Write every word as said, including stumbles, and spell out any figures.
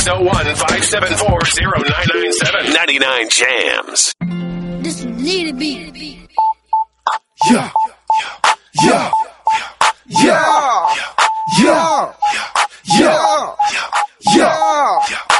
six oh one, five seven four, oh nine nine seven. ninety-nine Jams. This need to be. Yeah, yeah, yeah.